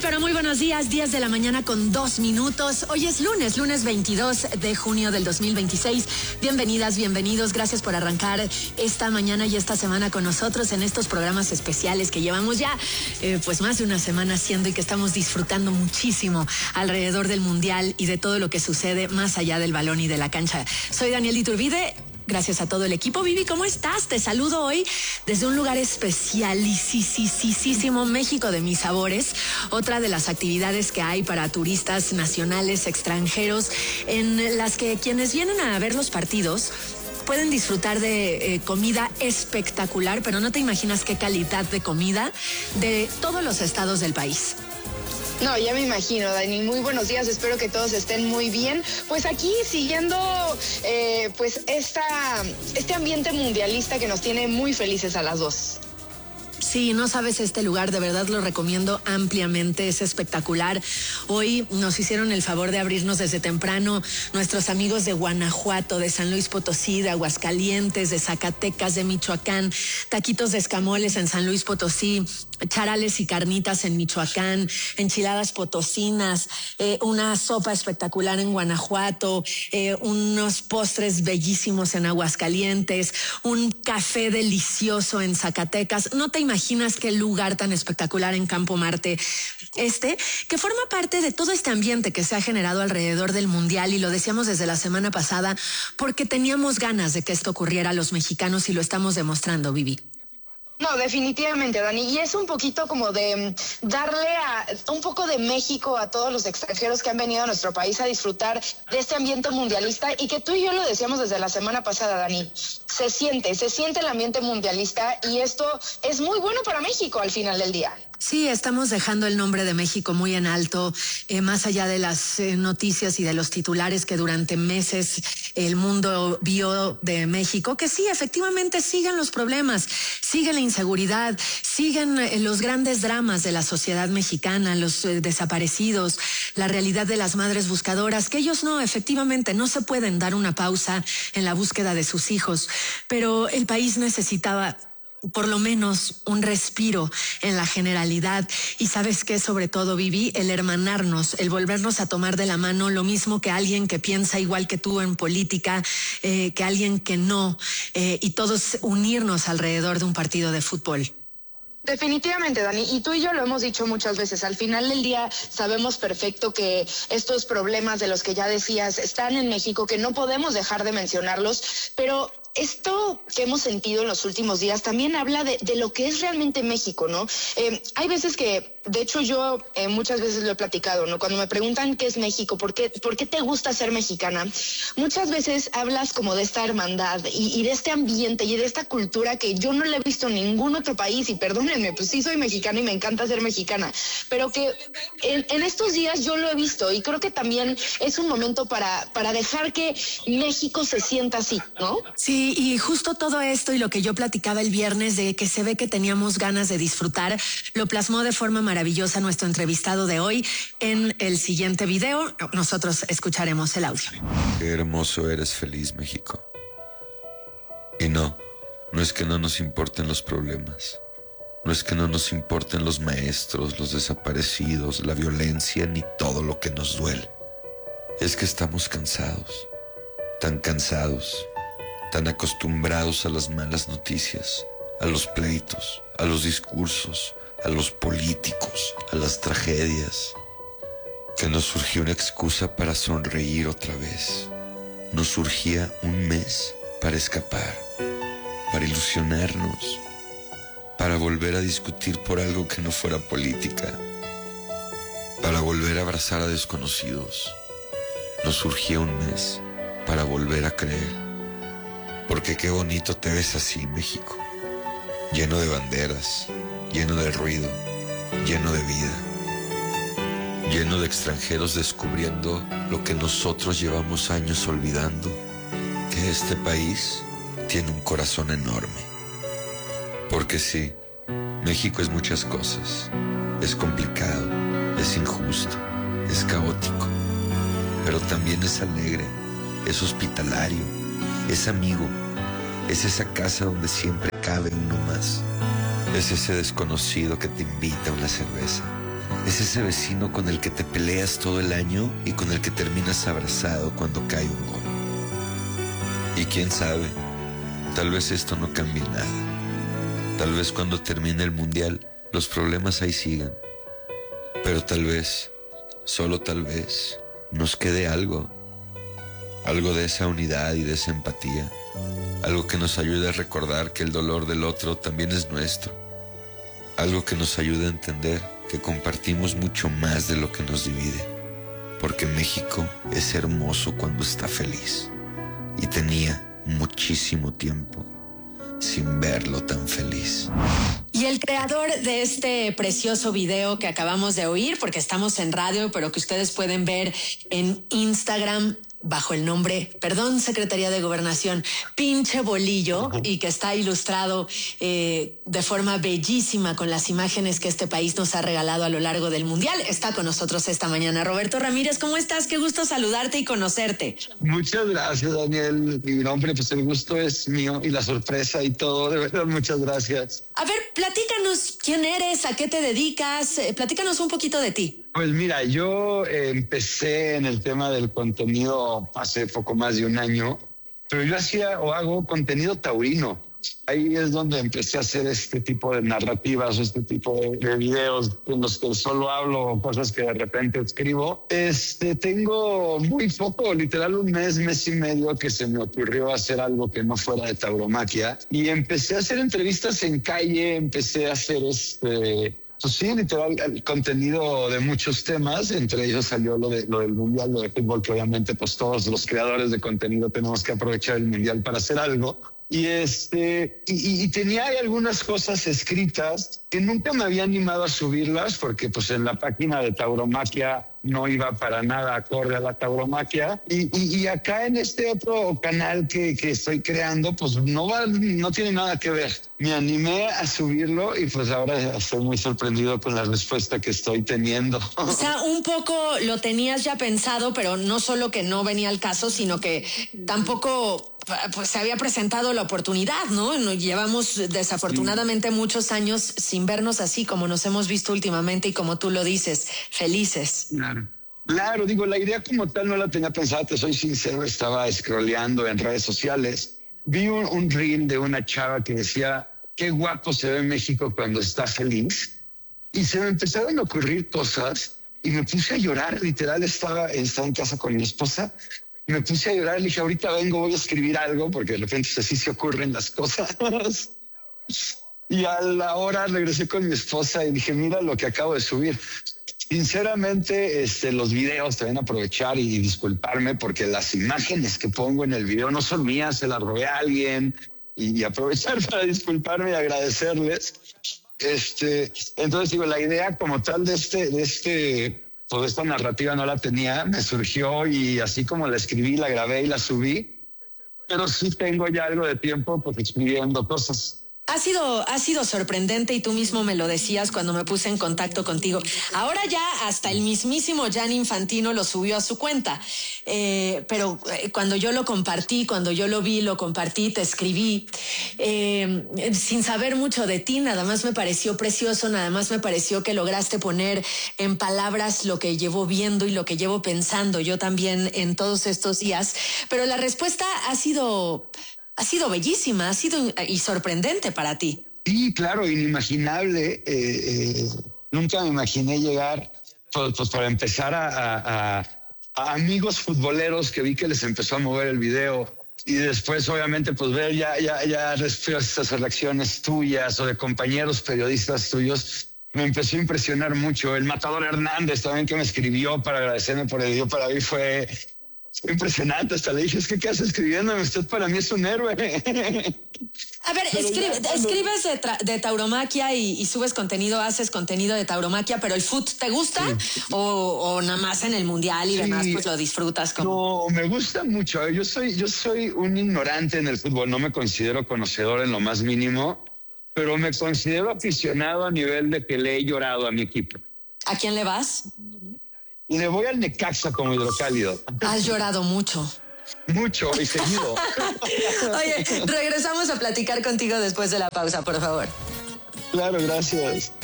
pero muy buenos días, 10 de la mañana con 2 minutos. Hoy es lunes 22 de junio del 2026. Bienvenidas, bienvenidos. Gracias por arrancar esta mañana y esta semana con nosotros en estos programas especiales que llevamos ya pues más de una semana haciendo y que estamos disfrutando muchísimo alrededor del Mundial y de todo lo que sucede más allá del balón y de la cancha. Soy Daniel Iturbide. Gracias a todo el equipo. Vivi, ¿cómo estás? Te saludo hoy desde un lugar especialísimo, México de mis sabores. Otra de las actividades que hay para turistas nacionales, extranjeros, en las que quienes vienen a ver los partidos pueden disfrutar de comida espectacular, pero no te imaginas qué calidad de comida de todos los estados del país. No, ya me imagino, Dani. Muy buenos días, espero que todos estén muy bien. Pues aquí siguiendo pues este ambiente mundialista que nos tiene muy felices a las dos. Sí, no sabes este lugar, de verdad lo recomiendo ampliamente, es espectacular. Hoy nos hicieron el favor de abrirnos desde temprano nuestros amigos de Guanajuato, de San Luis Potosí, de Aguascalientes, de Zacatecas, de Michoacán, taquitos de escamoles en San Luis Potosí, charales y carnitas en Michoacán, enchiladas potosinas, una sopa espectacular en Guanajuato, unos postres bellísimos en Aguascalientes, un café delicioso en Zacatecas. No te imaginas qué lugar tan espectacular en Campo Marte que forma parte de todo este ambiente que se ha generado alrededor del Mundial, y lo decíamos desde la semana pasada porque teníamos ganas de que esto ocurriera a los mexicanos y lo estamos demostrando, Vivi. No, definitivamente, Dani, y es un poquito como de darle un poco de México a todos los extranjeros que han venido a nuestro país a disfrutar de este ambiente mundialista, y que tú y yo lo decíamos desde la semana pasada, Dani, se siente el ambiente mundialista, y esto es muy bueno para México al final del día. Sí, estamos dejando el nombre de México muy en alto, más allá de las noticias y de los titulares que durante meses el mundo vio de México, que sí, efectivamente siguen los problemas, sigue la inseguridad, siguen los grandes dramas de la sociedad mexicana, los desaparecidos, la realidad de las madres buscadoras, que ellos efectivamente no se pueden dar una pausa en la búsqueda de sus hijos, pero el país necesitaba por lo menos un respiro en la generalidad. Y sabes qué, sobre todo, Vivi, el hermanarnos, el volvernos a tomar de la mano, lo mismo que alguien que piensa igual que tú en política, que alguien que no, y todos unirnos alrededor de un partido de fútbol. Definitivamente, Dani, y tú y yo lo hemos dicho muchas veces, al final del día sabemos perfecto que estos problemas de los que ya decías están en México, que no podemos dejar de mencionarlos, pero esto que hemos sentido en los últimos días también habla de lo que es realmente México, ¿no? Hay veces que, de hecho yo muchas veces lo he platicado, ¿no? Cuando me preguntan qué es México, ¿por qué te gusta ser mexicana? Muchas veces hablas como de esta hermandad y de este ambiente y de esta cultura que yo no la he visto en ningún otro país, y perdónenme, pues sí soy mexicana y me encanta ser mexicana, pero que en estos días yo lo he visto, y creo que también es un momento para dejar que México se sienta así, ¿no? Sí, y justo todo esto y lo que yo platicaba el viernes de que se ve que teníamos ganas de disfrutar, lo plasmó de forma maravillosa nuestro entrevistado de hoy en el siguiente video. Nosotros escucharemos el audio. Qué hermoso eres, feliz México. Y no es que no nos importen los problemas. No es que no nos importen los maestros, los desaparecidos, la violencia, ni todo lo que nos duele. Es que estamos cansados, tan acostumbrados a las malas noticias, a los pleitos, a los discursos, a los políticos, a las tragedias, que nos surgió una excusa para sonreír otra vez. Nos surgía un mes para escapar, para ilusionarnos, para volver a discutir por algo que no fuera política, para volver a abrazar a desconocidos. Nos surgía un mes para volver a creer. Porque qué bonito te ves así, México, lleno de banderas, lleno de ruido, lleno de vida, lleno de extranjeros descubriendo lo que nosotros llevamos años olvidando, que este país tiene un corazón enorme. Porque sí, México es muchas cosas, es complicado, es injusto, es caótico, pero también es alegre, es hospitalario, es amigo, es esa casa donde siempre cabe uno más, es ese desconocido que te invita a una cerveza, Es ese vecino con el que te peleas todo el año y con el que terminas abrazado cuando cae un gol. Y quién sabe, tal vez esto no cambie nada. Tal vez cuando termine el mundial, los problemas ahí sigan. Pero tal vez, solo tal vez, nos quede algo. Algo de esa unidad y de esa empatía. Algo que nos ayude a recordar que el dolor del otro también es nuestro. Algo que nos ayude a entender que compartimos mucho más de lo que nos divide. Porque México es hermoso cuando está feliz. Y tenía muchísimo tiempo sin verlo tan feliz. Y el creador de este precioso video que acabamos de oír, porque estamos en radio, pero que ustedes pueden ver en Instagram bajo el nombre, perdón, Secretaría de Gobernación, Pinche Bolillo, y que está ilustrado de forma bellísima con las imágenes que este país nos ha regalado a lo largo del Mundial. Está con nosotros esta mañana. Roberto Ramírez, ¿cómo estás? Qué gusto saludarte y conocerte. Muchas gracias, Daniel. Mi nombre, pues el gusto es mío y la sorpresa y todo. De verdad, muchas gracias. A ver, platícanos quién eres, a qué te dedicas, platícanos un poquito de ti. Pues mira, yo empecé en el tema del contenido hace poco más de un año, pero yo hacía o hago contenido taurino. Ahí es donde empecé a hacer este tipo de narrativas, este tipo de videos en los que solo hablo cosas que de repente escribo. Tengo muy poco, literal un mes y medio que se me ocurrió hacer algo que no fuera de tauromaquia y empecé a hacer entrevistas en calle, empecé a hacer pues sí, literal, el contenido de muchos temas, entre ellos salió lo del Mundial, lo de fútbol, que obviamente pues todos los creadores de contenido tenemos que aprovechar el Mundial para hacer algo. Y tenía ahí algunas cosas escritas que nunca me había animado a subirlas porque pues en la página de tauromaquia no iba para nada acorde a la tauromaquia y acá en este otro canal que estoy creando pues no tiene nada que ver. Me animé a subirlo y pues ahora estoy muy sorprendido con la respuesta que estoy teniendo. O sea, un poco lo tenías ya pensado, pero no solo que no venía al caso, sino que tampoco pues se había presentado la oportunidad, ¿no? Llevamos desafortunadamente muchos años sin vernos así como nos hemos visto últimamente y como tú lo dices, felices. Claro, digo, la idea como tal no la tenía pensada, te soy sincero, estaba scrolleando en redes sociales, vi un reel de una chava que decía, qué guapo se ve México cuando está feliz, y se me empezaron a ocurrir cosas y me puse a llorar, literal, estaba en casa con mi esposa, me puse a llorar, le dije, ahorita vengo, voy a escribir algo, porque de repente así se ocurren las cosas. Y a la hora regresé con mi esposa y dije, mira lo que acabo de subir. Sinceramente, los videos te van a aprovechar y disculparme porque las imágenes que pongo en el video no son mías, se las robé a alguien y aprovechar para disculparme y agradecerles. Entonces digo, la idea como tal de toda esta narrativa no la tenía, me surgió y así como la escribí, la grabé y la subí, pero sí tengo ya algo de tiempo pues escribiendo cosas. Ha sido sorprendente y tú mismo me lo decías cuando me puse en contacto contigo. Ahora ya hasta el mismísimo Gianni Infantino lo subió a su cuenta. Pero cuando yo lo compartí, cuando yo lo vi, lo compartí, te escribí, sin saber mucho de ti, nada más me pareció precioso, nada más me pareció que lograste poner en palabras lo que llevo viendo y lo que llevo pensando yo también en todos estos días. Pero la respuesta ha sido bellísima, ha sido y sorprendente para ti. Sí, claro, inimaginable. Nunca me imaginé llegar, pues para empezar, a amigos futboleros que vi que les empezó a mover el video. Y después, obviamente, pues ver ya respuestas o reacciones tuyas o de compañeros periodistas tuyos. Me empezó a impresionar mucho. El Matador Hernández también, que me escribió para agradecerme por el video, para mí fue impresionante. Hasta le dije, es que ¿qué hace escribiéndome? Usted para mí es un héroe. A ver, escribes de tauromaquia y subes contenido, haces contenido de tauromaquia, pero ¿el foot te gusta? Sí. O nada más en el mundial y demás pues lo disfrutas como... No, me gusta mucho. Yo soy un ignorante en el fútbol, no me considero conocedor en lo más mínimo, pero me considero aficionado a nivel de que le he llorado a mi equipo. ¿A quién le vas? Le voy al Necaxa como Hidrocálido. Has llorado mucho. Mucho y seguido. Oye, regresamos a platicar contigo después de la pausa, por favor. Claro, gracias.